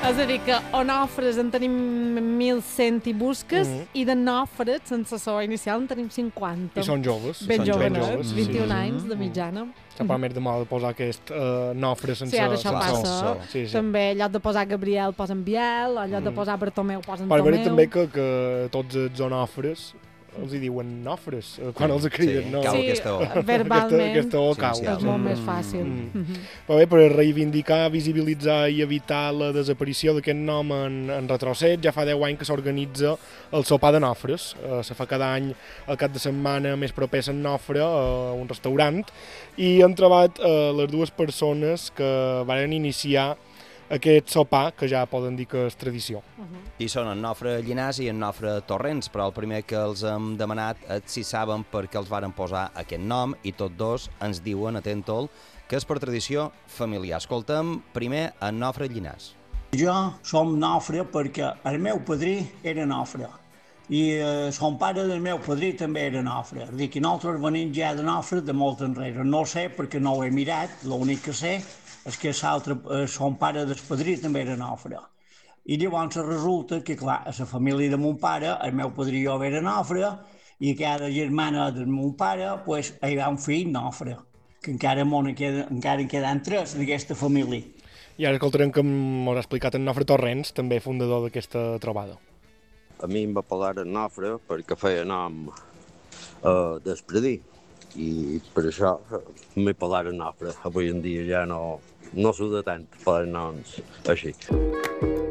És a dir, que onòfres en tenim 1.100 i busques, i de nòfres, sense so inicial, en tenim 50. I són joves. Ben són joves, 21 anys de mitjana. S'ha pas més de moda posar aquest nofre sense... Sí, ara això passa. Sí. També, en lloc de posar Gabriel, posen Biel, en lloc de posar Bartomeu, posen Tomeu. Però també que tots els onofres els hi diuen nofres, quan els criden. Sí, cau aquesta O. Verbalment aquesta O cau. és molt més fàcil. Però bé, per reivindicar, visibilitzar i evitar la desaparició d'aquest nom en retrocés, ja fa 10 anys que s'organitza el sopar de nofres. Se fa cada any el cap de setmana més proper a Sant Nofre, a un restaurant, i han trobat les dues persones que van iniciar aquest sopar, que ja poden dir que és tradició. I són en Nofre Llinàs i en Nofre Torrents, però el primer que els hem demanat és si saben per què els varen posar aquest nom, i tots dos ens diuen, atentol, que és per tradició familiar. Escoltem primer en Nofre Llinàs. Jo som Nofre perquè el meu padrí era Nofre i son pare del meu padrí també era Nofre. És a dir, que nosaltres venim ja de Nofre de molt enrere. No sé perquè no ho he mirat, l'únic que sé és que son pare del padrí també era Nofre. I llavors resulta que, clar, a la família de mon pare, el meu padrí jo era Nofre, i cada germana del mon pare, pues, hi va un fill Nofre, que encara en queden 3 d'aquesta família. I ara escoltarem que m'ho ha explicat en Nofre Torrents, també fundador d'aquesta trobada. A mi em va posar en Nofre perquè feia nom d'Espredí, i per això m'he posat en Nofre. Avui en dia ja no s'usa tant per noms així.